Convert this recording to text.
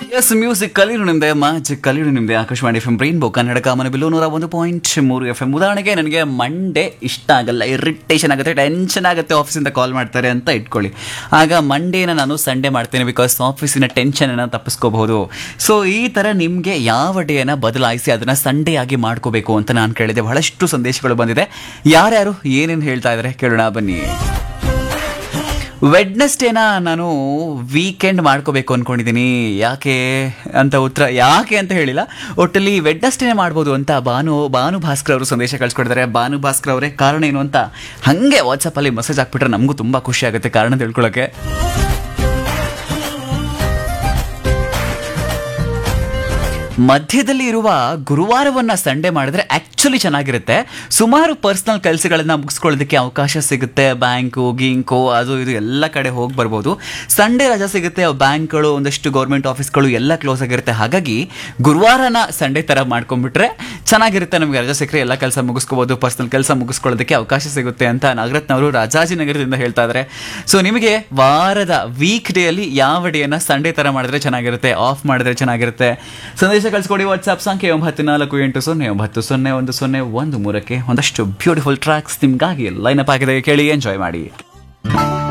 S music ಕಲೀರು ನಿಮ್ದೆ, magic ಕಲೀರು ನಿಮ್ದೆ. Akashvani F M rainbow Kannada ಕಾಮನಬಿಲ್ಲು 101.3 FM. ಉದಾಹರಣೆಗೆ ನನಗೆ Monday ಇಷ್ಟ ಆಗಲ್ಲ, ಇರಿಟೇಷನ್ ಆಗುತ್ತೆ, ಟೆನ್ಷನ್ ಆಗುತ್ತೆ, ಆಫೀಸಿಂದ ಕಾಲ್ ಮಾಡ್ತಾರೆ ಅಂತ ಇಟ್ಕೊಳ್ಳಿ. ಆಗ ಮಂಡೇನ ನಾನು ಸಂಡೇ ಮಾಡ್ತೇನೆ, ಬಿಕಾಸ್ ಆಫೀಸಿನ ಟೆನ್ಷನನ್ನು ತಪ್ಪಿಸ್ಕೋಬಹುದು. ಸೊ ಈ ಥರ ನಿಮಗೆ ಯಾವ ಡೇನ ಬದಲಾಯಿಸಿ ಅದನ್ನು ಸಂಡೇ ಆಗಿ ಮಾಡ್ಕೋಬೇಕು ಅಂತ ನಾನು ಕೇಳಿದೆ. ಬಹಳಷ್ಟು ಸಂದೇಶಗಳು ಬಂದಿದೆ. ಯಾರ್ಯಾರು ಏನೇನು ಹೇಳ್ತಾ ಇದ್ದಾರೆ ಕೇಳೋಣ ಬನ್ನಿ. ವೆಡ್ನೆಸ್ಡೇನ ನಾನು ವೀಕೆಂಡ್ ಮಾಡ್ಕೋಬೇಕು ಅಂದ್ಕೊಂಡಿದ್ದೀನಿ. ಯಾಕೆ ಅಂತ ಉತ್ತರ ಯಾಕೆ ಅಂತ ಹೇಳಿಲ್ಲ, ಒಟ್ಟಲ್ಲಿ ವೆಡ್ನೆಸ್ಡೇನೇ ಮಾಡ್ಬೋದು ಅಂತ ಭಾನು ಭಾಸ್ಕರ್ ಅವರು ಸಂದೇಶ ಕಳಿಸ್ಕೊಡ್ತಾರೆ. ಭಾನು ಭಾಸ್ಕರ್ ಅವರೇ, ಕಾರಣ ಏನು ಅಂತ ಹಾಗೆ ವಾಟ್ಸಪ್ಪಲ್ಲಿ ಮೆಸೇಜ್ ಹಾಕ್ಬಿಟ್ರೆ ನಮಗೂ ತುಂಬ ಖುಷಿ ಆಗುತ್ತೆ ಕಾರಣ ತಿಳ್ಕೊಳ್ಳೋಕ್ಕೆ. ಮಧ್ಯದಲ್ಲಿ ಇರುವ ಗುರುವಾರವನ್ನು ಸಂಡೇ ಮಾಡಿದ್ರೆ ಆ್ಯಕ್ಚುಲಿ ಚೆನ್ನಾಗಿರುತ್ತೆ. ಸುಮಾರು ಪರ್ಸ್ನಲ್ ಕೆಲಸಗಳನ್ನು ಮುಗಿಸ್ಕೊಳ್ಳೋದಕ್ಕೆ ಅವಕಾಶ ಸಿಗುತ್ತೆ. ಬ್ಯಾಂಕು ಗೀಂಕು ಅದು ಇದು ಎಲ್ಲ ಕಡೆ ಹೋಗಿ ಬರ್ಬೋದು. ಸಂಡೇ ರಜಾ ಸಿಗುತ್ತೆ. ಬ್ಯಾಂಕ್ಗಳು, ಒಂದಷ್ಟು ಗೌರ್ಮೆಂಟ್ ಆಫೀಸ್ಗಳು ಎಲ್ಲ ಕ್ಲೋಸ್ ಆಗಿರುತ್ತೆ. ಹಾಗಾಗಿ ಗುರುವಾರನ ಸಂಡೇ ಥರ ಮಾಡ್ಕೊಂಡ್ಬಿಟ್ರೆ ಚೆನ್ನಾಗಿರುತ್ತೆ. ನಮಗೆ ರಜಾ ಸಿಕ್ಕರೆ ಎಲ್ಲ ಕೆಲಸ ಮುಗಿಸ್ಕೋಬೋದು, ಪರ್ಸ್ನಲ್ ಕೆಲಸ ಮುಗಿಸ್ಕೊಳ್ಳೋದಕ್ಕೆ ಅವಕಾಶ ಸಿಗುತ್ತೆ ಅಂತ ನಾಗರತ್ನವರು ರಾಜಾಜಿನಗರದಿಂದ ಹೇಳ್ತಾ ಇದ್ದಾರೆ. ಸೊ ನಿಮಗೆ ವಾರದ ವೀಕ್ ಡೇಯಲ್ಲಿ ಯಾವ ಡೇನ ಸಂಡೇ ಥರ ಮಾಡಿದ್ರೆ ಚೆನ್ನಾಗಿರುತ್ತೆ, ಆಫ್ ಮಾಡಿದ್ರೆ ಚೆನ್ನಾಗಿರುತ್ತೆ, ಸಂದೇಶ ಕಳಿಸ್ಕೊಡಿ. ವಾಟ್ಸ್ಆಪ್ ಸಂಖ್ಯೆ 9480900101 ಒಂದಷ್ಟು ಬ್ಯೂಟಿಫುಲ್ ಟ್ರ್ಯಾಕ್ಸ್ ನಿಮ್ಗಾಗಿ ಲೈನ್ ಅಪ್ ಆಗಿದೆ, ಕೇಳಿ ಎಂಜಾಯ್ ಮಾಡಿ.